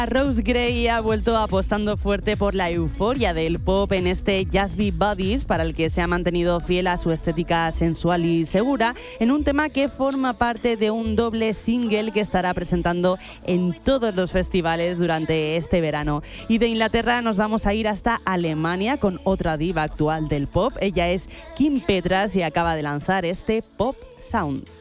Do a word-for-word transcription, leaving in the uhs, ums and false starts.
Rose Gray ha vuelto apostando fuerte por la euforia del pop en este Just Be Buddies, para el que se ha mantenido fiel a su estética sensual y segura, en un tema que forma parte de un doble single que estará presentando en todos los festivales durante este verano. Y de Inglaterra nos vamos a ir hasta Alemania con otra diva actual del pop. Ella es Kim Petras y acaba de lanzar este Pop Sound.